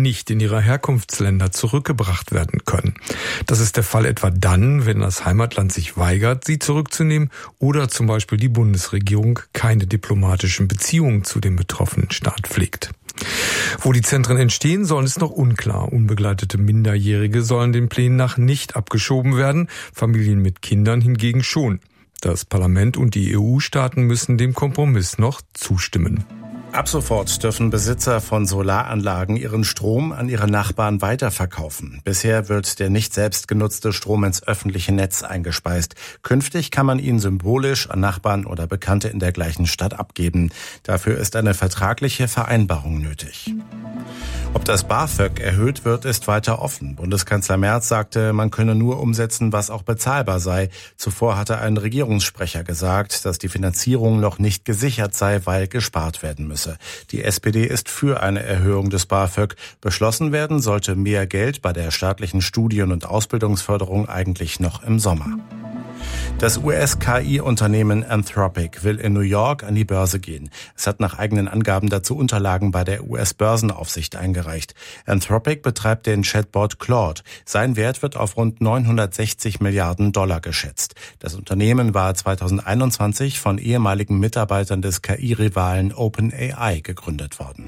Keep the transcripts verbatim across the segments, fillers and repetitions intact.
nicht in ihre Herkunftsländer zurückgebracht werden können. Das ist der Fall etwa dann, wenn das Heimatland sich weigert, sie zurückzunehmen oder zum Beispiel die Bundesregierung keine diplomatischen Beziehungen zu dem betroffenen Staat pflegt. Wo die Zentren entstehen sollen, ist noch unklar. Unbegleitete Minderjährige sollen den Plänen nach nicht abgeschoben werden, Familien mit Kindern hingegen schon. Das Parlament und die E U-Staaten müssen dem Kompromiss noch zustimmen. Ab sofort dürfen Besitzer von Solaranlagen ihren Strom an ihre Nachbarn weiterverkaufen. Bisher wird der nicht selbst genutzte Strom ins öffentliche Netz eingespeist. Künftig kann man ihn symbolisch an Nachbarn oder Bekannte in der gleichen Stadt abgeben. Dafür ist eine vertragliche Vereinbarung nötig. Ob das BAföG erhöht wird, ist weiter offen. Bundeskanzler Merz sagte, man könne nur umsetzen, was auch bezahlbar sei. Zuvor hatte ein Regierungssprecher gesagt, dass die Finanzierung noch nicht gesichert sei, weil gespart werden müsse. Die S P D ist für eine Erhöhung des BAföG. Beschlossen werden sollte mehr Geld bei der staatlichen Studien- und Ausbildungsförderung eigentlich noch im Sommer. Das U S-K I-Unternehmen Anthropic will in New York an die Börse gehen. Es hat nach eigenen Angaben dazu Unterlagen bei der U S-Börsenaufsicht eingereicht. Anthropic betreibt den Chatbot Claude. Sein Wert wird auf rund neunhundertsechzig Milliarden Dollar geschätzt. Das Unternehmen war zweitausendeinundzwanzig von ehemaligen Mitarbeitern des K I-Rivalen OpenAI gegründet worden.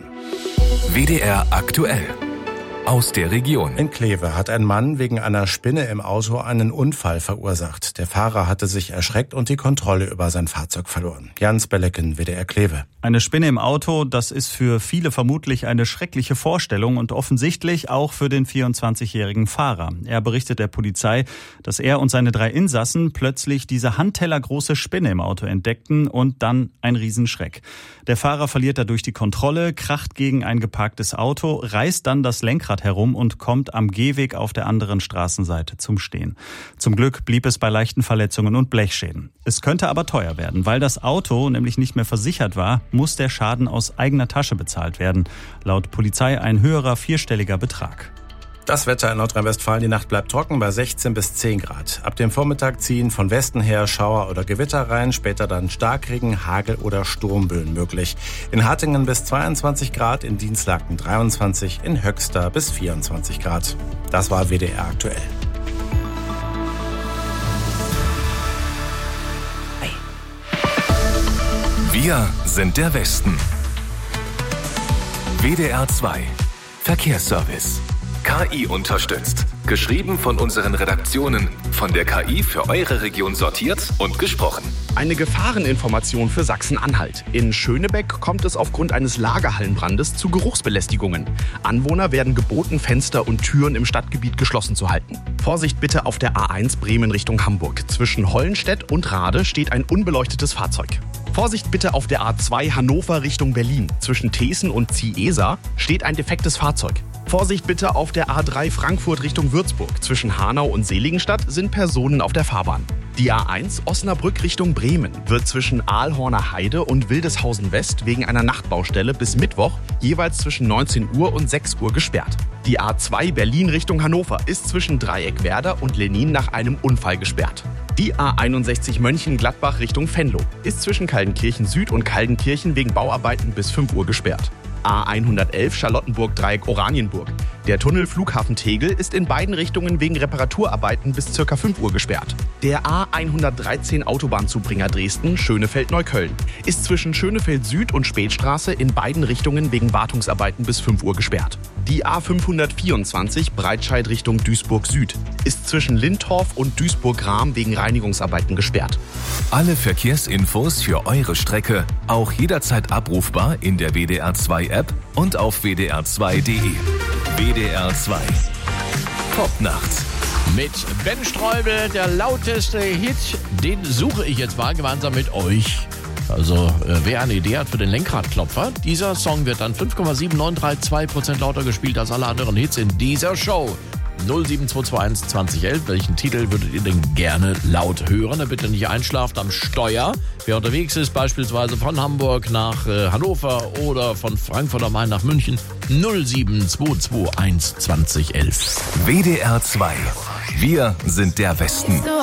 W D R aktuell. Aus der Region. In Kleve hat ein Mann wegen einer Spinne im Auto einen Unfall verursacht. Der Fahrer hatte sich erschreckt und die Kontrolle über sein Fahrzeug verloren. Jans Bellecken, W D R Kleve. Eine Spinne im Auto, das ist für viele vermutlich eine schreckliche Vorstellung und offensichtlich auch für den vierundzwanzigjährigen Fahrer. Er berichtet der Polizei, dass er und seine drei Insassen plötzlich diese handtellergroße Spinne im Auto entdeckten und dann ein Riesenschreck. Der Fahrer verliert dadurch die Kontrolle, kracht gegen ein geparktes Auto, reißt dann das Lenkrad herum und kommt am Gehweg auf der anderen Straßenseite zum Stehen. Zum Glück blieb es bei leichten Verletzungen und Blechschäden. Es könnte aber teuer werden, weil das Auto nämlich nicht mehr versichert war, muss der Schaden aus eigener Tasche bezahlt werden. Laut Polizei ein höherer vierstelliger Betrag. Das Wetter in Nordrhein-Westfalen, die Nacht bleibt trocken bei sechzehn bis zehn Grad. Ab dem Vormittag ziehen von Westen her Schauer oder Gewitter rein, später dann Starkregen, Hagel oder Sturmböen möglich. In Hattingen bis zweiundzwanzig Grad, in Dinslaken dreiundzwanzig, in Höxter bis vierundzwanzig Grad. Das war W D R aktuell. Wir sind der Westen. W D R zwei Verkehrsservice. K I unterstützt. Geschrieben von unseren Redaktionen. Von der K I für eure Region sortiert und gesprochen. Eine Gefahreninformation für Sachsen-Anhalt. In Schönebeck kommt es aufgrund eines Lagerhallenbrandes zu Geruchsbelästigungen. Anwohner werden geboten, Fenster und Türen im Stadtgebiet geschlossen zu halten. Vorsicht bitte auf der A eins Bremen Richtung Hamburg. Zwischen Hollenstedt und Rade steht ein unbeleuctetes Fahrzeug. Vorsicht bitte auf der A zwei Hannover Richtung Berlin. Zwischen Thesen und Ziesa steht ein defektes Fahrzeug. Vorsicht bitte auf der A drei Frankfurt Richtung Würzburg. Zwischen Hanau und Seligenstadt sind Personen auf der Fahrbahn. Die A eins Osnabrück Richtung Bremen wird zwischen Aalhorner Heide und Wildeshausen West wegen einer Nachtbaustelle bis Mittwoch jeweils zwischen neunzehn Uhr und sechs Uhr gesperrt. Die A zwei Berlin Richtung Hannover ist zwischen Dreieckwerder und Lenin nach einem Unfall gesperrt. Die A einundsechzig Mönchengladbach Richtung Venlo ist zwischen Kaldenkirchen Süd und Kaldenkirchen wegen Bauarbeiten bis fünf Uhr gesperrt. A hundertelf Charlottenburg-Dreieck Oranienburg. Der Tunnel Flughafen Tegel ist in beiden Richtungen wegen Reparaturarbeiten bis ca. fünf Uhr gesperrt. Der A hundertdreizehn Autobahnzubringer Dresden Schönefeld-Neukölln ist zwischen Schönefeld Süd und Spätstraße in beiden Richtungen wegen Wartungsarbeiten bis fünf Uhr gesperrt. Die A fünfhundertvierundzwanzig Breitscheid Richtung Duisburg Süd ist zwischen Lindorf und Duisburg-Rahm wegen Reinigungsarbeiten gesperrt. Alle Verkehrsinfos für eure Strecke auch jederzeit abrufbar in der W D R zwei App und auf w d r zwei punkt d e. W D R zwei. Popnacht. Mit Ben Streubel, der lauteste Hit, den suche ich jetzt mal gemeinsam mit euch. Also, äh, wer eine Idee hat für den Lenkradklopfer, dieser Song wird dann fünf Komma sieben neun drei zwei Prozent lauter gespielt als alle anderen Hits in dieser Show. null sieben zwei zwei eins zwanzig elf. Welchen Titel würdet ihr denn gerne laut hören? Bitte nicht einschlaft am Steuer. Wer unterwegs ist, beispielsweise von Hamburg nach äh, Hannover oder von Frankfurt am Main nach München, null sieben zwei zwei eins zwanzig elf. W D R zwei. Wir sind der Westen. So